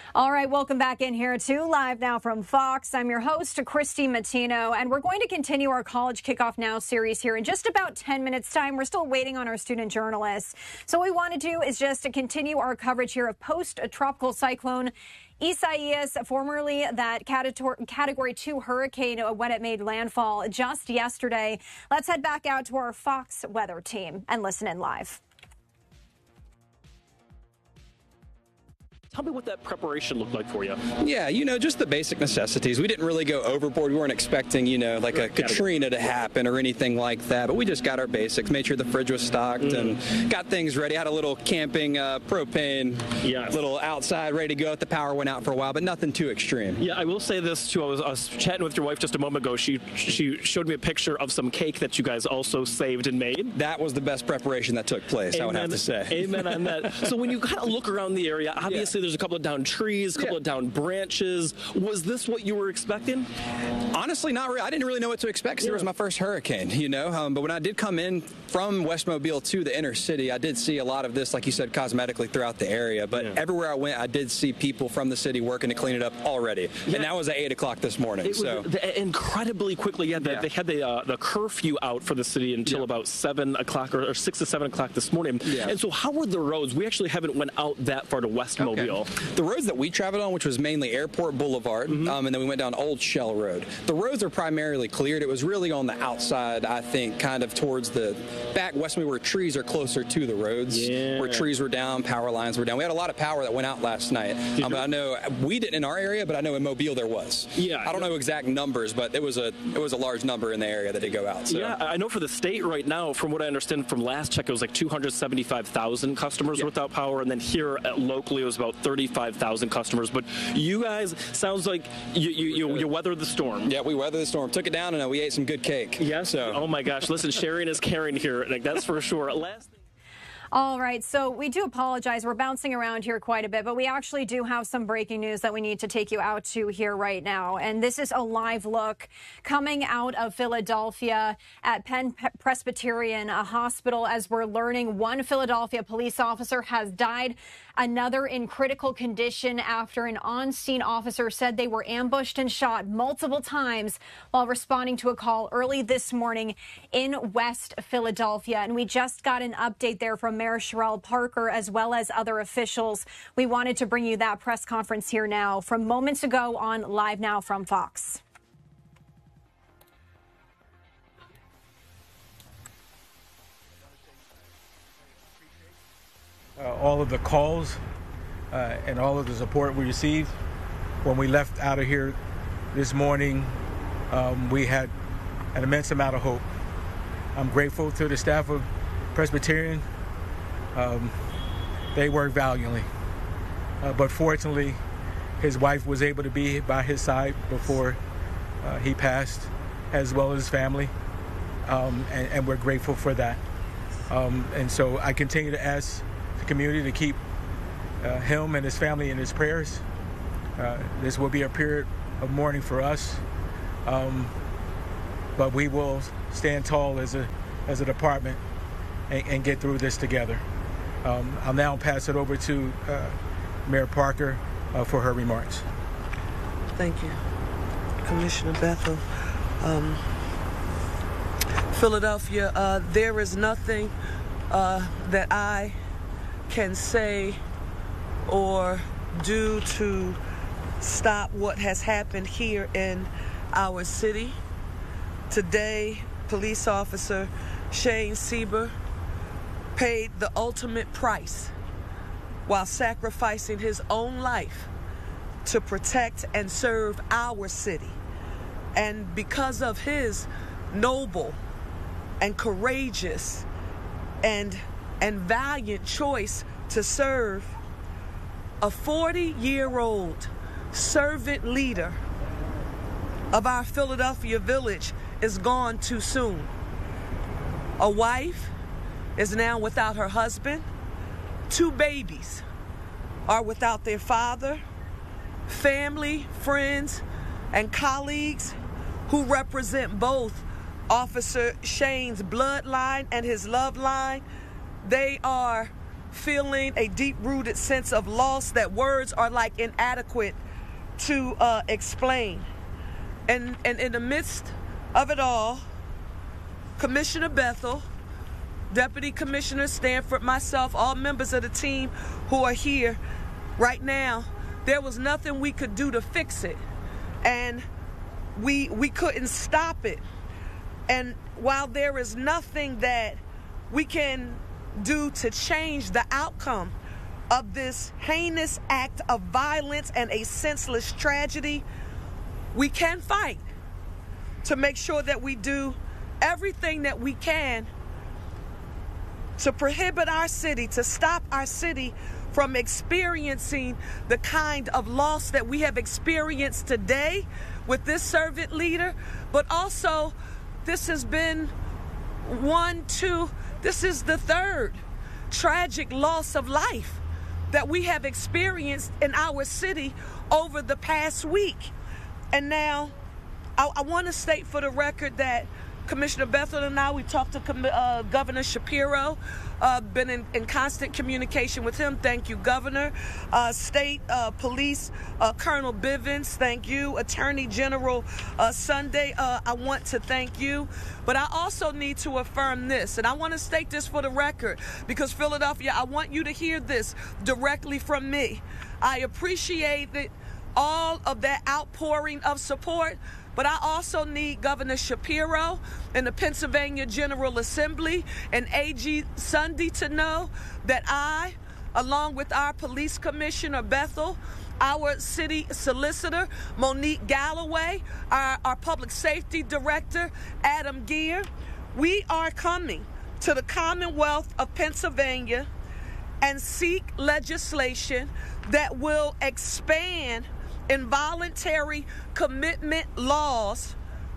All right, welcome back in here to Live Now from Fox. I'm your host, Christy Matino, and we're going to continue our College Kickoff Now series here in just about 10 minutes' time. We're still waiting on our student journalists. So what we want to do is just to continue our coverage here of post-tropical cyclone Isaias, formerly that Category 2 hurricane when it made landfall just yesterday. Let's head back out to our Fox weather team and listen in live. Tell me what that preparation looked like for you. Yeah, just the basic necessities. We didn't really go overboard. We weren't expecting, like a Katrina to happen or anything like that. But we just got our basics, made sure the fridge was stocked and got things ready. Had a little camping propane, little outside ready to go if the power went out for a while, but nothing too extreme. Yeah, I will say this, too. I was chatting with your wife just a moment ago. She showed me a picture of some cake that you guys also saved and made. That was the best preparation that took place, Amen. I would have to say. Amen on that. So when you kind of look around the area, obviously there's a couple of down trees, a couple of down branches. Was this what you were expecting? Honestly, not really. I didn't really know what to expect because it was my first hurricane, but when I did come in from West Mobile to the inner city, I did see a lot of this, like you said, cosmetically throughout the area. But everywhere I went, I did see people from the city working to clean it up already. And that was at 8 o'clock this morning. It was incredibly quickly. They had the curfew out for the city until about 7 o'clock or 6 to 7 o'clock this morning. And so how were the roads? We actually haven't went out that far to West Mobile. The roads that we traveled on, which was mainly Airport Boulevard, and then we went down Old Shell Road. The roads are primarily cleared. It was really on the outside, I think, kind of towards the back West Mobile, where trees are closer to the roads, where trees were down, power lines were down. We had a lot of power that went out last night. I know we didn't in our area, but I know in Mobile there was. I don't know exact numbers, but it was a large number in the area that did go out. So. Yeah, I know for the state right now, from what I understand from last check, it was like 275,000 customers without power, and then here locally it was about 35,000 customers. But you guys, sounds like you weathered the storm. Yeah, we weathered the storm. Took it down, and we ate some good cake. Yes. So. Oh my gosh! Listen, sharing is caring here. That's for sure. All right, so we do apologize. We're bouncing around here quite a bit, but we actually do have some breaking news that we need to take you out to here right now. And this is a live look coming out of Philadelphia at Penn Presbyterian Hospital. As we're learning, one Philadelphia police officer has died, another in critical condition after an on-scene officer said they were ambushed and shot multiple times while responding to a call early this morning in West Philadelphia. And we just got an update there from Mayor Sherrell Parker, as well as other officials. We wanted to bring you that press conference here now from moments ago on Live Now from Fox. All of the calls and all of the support we received. When we left out of here this morning, we had an immense amount of hope. I'm grateful to the staff of Presbyterian. They worked valiantly, but fortunately his wife was able to be by his side before he passed, as well as his family, and we're grateful for that. And so I continue to ask the community to keep him and his family in his prayers. This will be a period of mourning for us, but we will stand tall as a department and get through this together. I'll now pass it over to Mayor Parker for her remarks. Thank you, Commissioner Bethel. Philadelphia, there is nothing that I can say or do to stop what has happened here in our city. Today, police officer Shane Sieber paid the ultimate price while sacrificing his own life to protect and serve our city. And because of his noble and courageous and valiant choice to serve, a 40-year-old servant leader of our Philadelphia village is gone too soon. A wife is now without her husband. 2 babies are without their father. Family, friends, and colleagues who represent both Officer Shane's bloodline and his love line, they are feeling a deep-rooted sense of loss that words are like inadequate to explain. And in the midst of it all, Commissioner Bethel, Deputy Commissioner Stanford, myself, all members of the team who are here right now, there was nothing we could do to fix it. And we couldn't stop it. And while there is nothing that we can do to change the outcome of this heinous act of violence and a senseless tragedy, we can fight to make sure that we do everything that we can to prohibit our city, to stop our city from experiencing the kind of loss that we have experienced today with this servant leader. But also, this has been this is the third tragic loss of life that we have experienced in our city over the past week. And now, I want to state for the record that Commissioner Bethel and I, we talked to Governor Shapiro, been in constant communication with him. Thank you, Governor. State Police Colonel Bivens, thank you. Attorney General Sunday, I want to thank you. But I also need to affirm this, and I want to state this for the record, because Philadelphia, I want you to hear this directly from me. I appreciate all of that outpouring of support, but I also need Governor Shapiro and the Pennsylvania General Assembly and AG Sunday to know that I, along with our Police Commissioner Bethel, our City Solicitor Monique Galloway, our Public Safety Director Adam Geer, we are coming to the Commonwealth of Pennsylvania and seek legislation that will expand involuntary commitment laws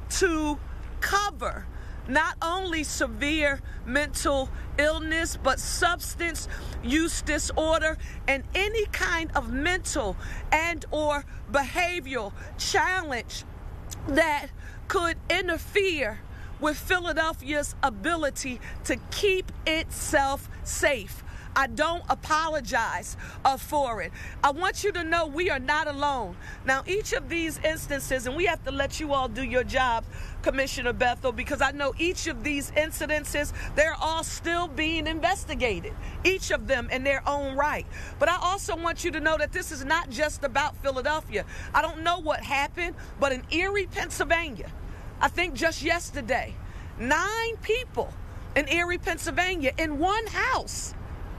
to cover not only severe mental illness, but substance use disorder and any kind of mental and or behavioral challenge that could interfere with Philadelphia's ability to keep itself safe. I don't apologize for it. I want you to know we are not alone. Now, each of these instances, and we have to let you all do your job, Commissioner Bethel, because I know each of these incidences, they're all still being investigated, each of them in their own right. But I also want you to know that this is not just about Philadelphia. I don't know what happened, but in Erie, Pennsylvania, I think just yesterday, 9 people in Erie, Pennsylvania, in one house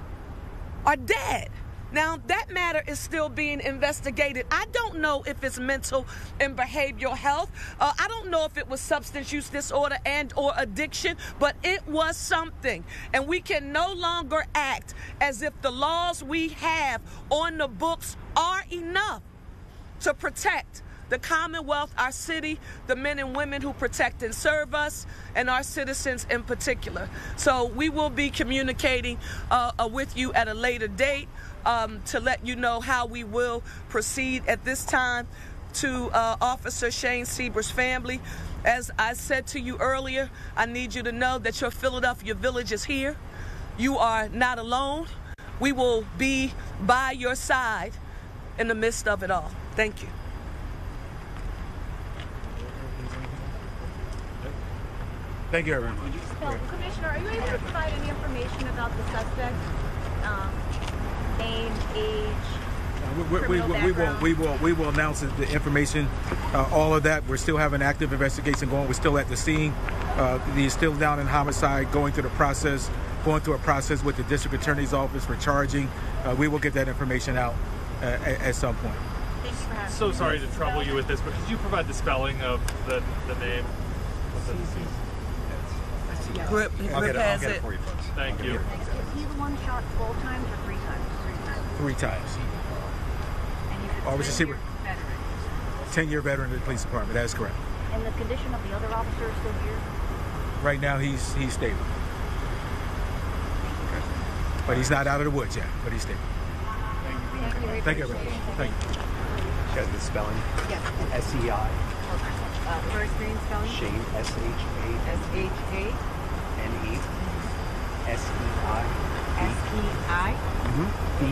are dead. Now, that matter is still being investigated. I don't know if it's mental and behavioral health. I don't know if it was substance use disorder and or addiction, but it was something. And we can no longer act as if the laws we have on the books are enough to protect the Commonwealth, our city, the men and women who protect and serve us, and our citizens in particular. So we will be communicating with you at a later date to let you know how we will proceed. At this time, to Officer Shane Sieber's family, as I said to you earlier, I need you to know that your Philadelphia village is here. You are not alone. We will be by your side in the midst of it all. Thank you. Thank you, everyone. Commissioner, are you able to provide any information about the suspect? Name, age, we will announce the information, all of that. We're still having an active investigation going. We're still at the scene. He's still down in homicide, going through a process with the district attorney's office for charging. We will get that information out at some point. Thank you for having me. So sorry to trouble you with this, but could you provide the spelling of the name of the deceased? Grip has it. For you folks. Thank you. Is he the one shot 12 times or 3 times? 3 times. And he's a Officer Sieber, 10-year veteran. 10-year veteran of the police department. That is correct. And the condition of the other officer is still here? Right now, he's stable. But he's not out of the woods yet, but he's stable. Thank you, everybody. Thank you. You got the spelling? Yes. S-E-I. First name spelling? Shane, S-H-A-N-E. S-H-A. S-E-I. SEI?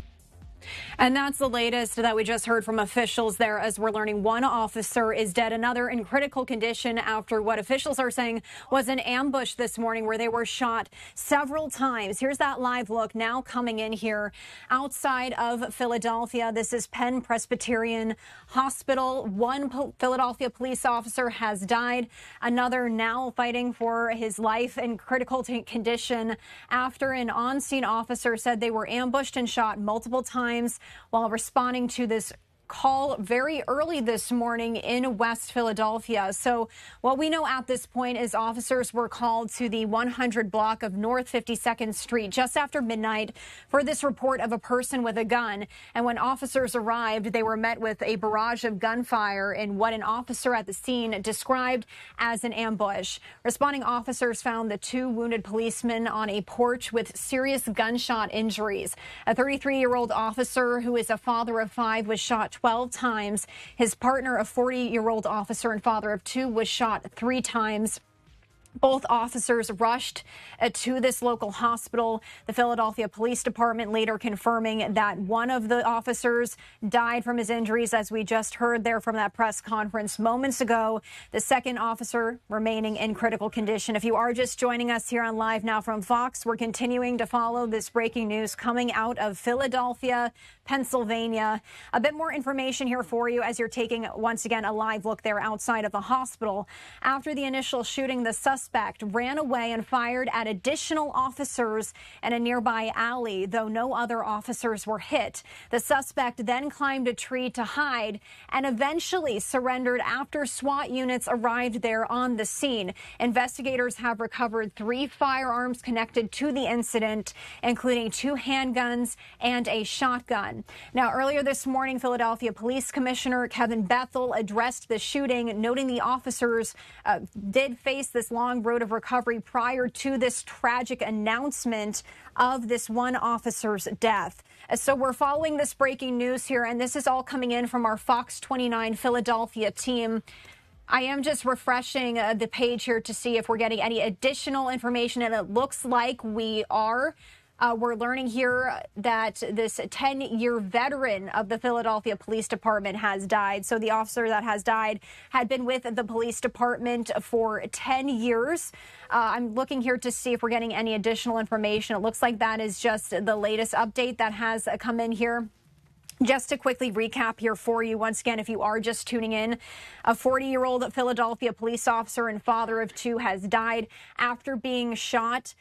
And that's the latest that we just heard from officials there, as we're learning one officer is dead, another in critical condition after what officials are saying was an ambush this morning where they were shot several times. Here's that live look now coming in here outside of Philadelphia. This is Penn Presbyterian Hospital. One Philadelphia police officer has died. Another now fighting for his life in critical condition after an on-scene officer said they were ambushed and shot multiple times while responding to this call very early this morning in West Philadelphia. So what we know at this point is officers were called to the 100 block of North 52nd Street just after midnight for this report of a person with a gun. And when officers arrived, they were met with a barrage of gunfire in what an officer at the scene described as an ambush. Responding officers found the two wounded policemen on a porch with serious gunshot injuries. A 33-year-old officer who is a father of 5 was shot 12 times. His partner, a 40-year-old officer and father of 2, was shot 3 times. Both officers rushed to this local hospital. The Philadelphia Police Department later confirming that one of the officers died from his injuries, as we just heard there from that press conference moments ago. The second officer remaining in critical condition. If you are just joining us here on Live Now from Fox, we're continuing to follow this breaking news coming out of Philadelphia, Pennsylvania. A bit more information here for you as you're taking, once again, a live look there outside of the hospital. After the initial shooting, the suspect ran away and fired at additional officers in a nearby alley, though no other officers were hit. The suspect then climbed a tree to hide and eventually surrendered after SWAT units arrived there on the scene. Investigators have recovered 3 firearms connected to the incident, including 2 handguns and a shotgun. Now, earlier this morning, Philadelphia Police Commissioner Kevin Bethel addressed the shooting, noting the officers did face this long road of recovery prior to this tragic announcement of this one officer's death. So we're following this breaking news here, and this is all coming in from our Fox 29 Philadelphia team. I am just refreshing the page here to see if we're getting any additional information, and it looks like we are. We're learning here that this 10-year veteran of the Philadelphia Police Department has died. So the officer that has died had been with the police department for 10 years. I'm looking here to see if we're getting any additional information. It looks like that is just the latest update that has come in here. Just to quickly recap here for you, once again, if you are just tuning in, a 40-year-old Philadelphia police officer and father of 2 has died after being shot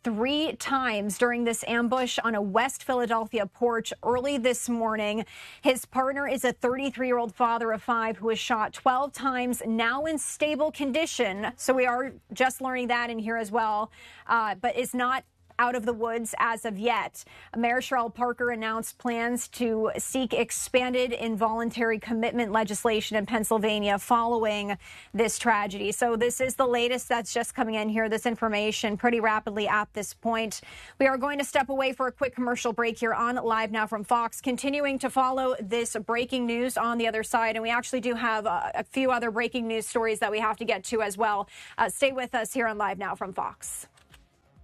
3 times during this ambush on a West Philadelphia porch early this morning. His partner is a 33-year-old father of 5 who was shot 12 times, now in stable condition. So we are just learning that in here as well, but is not out of the woods as of yet. Mayor Sherrell Parker announced plans to seek expanded involuntary commitment legislation in Pennsylvania following this tragedy. So this is the latest that's just coming in here, this information pretty rapidly at this point. We are going to step away for a quick commercial break here on Live Now from Fox, continuing to follow this breaking news on the other side. And we actually do have a few other breaking news stories that we have to get to as well. Stay with us here on Live Now from Fox.